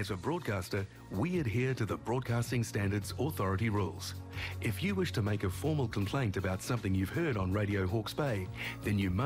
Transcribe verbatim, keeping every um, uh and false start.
As a broadcaster, we adhere to the Broadcasting Standards Authority rules. If you wish to make a formal complaint about something you've heard on Radio Hawke's Bay, then you must